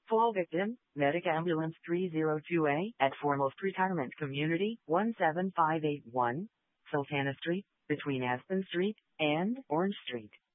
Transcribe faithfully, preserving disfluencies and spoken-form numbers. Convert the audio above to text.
Fall victim, Medic Ambulance three oh two A at Foremost Retirement Community, one seven five eight one, Sultana Street, between Aspen Street and Orange Street.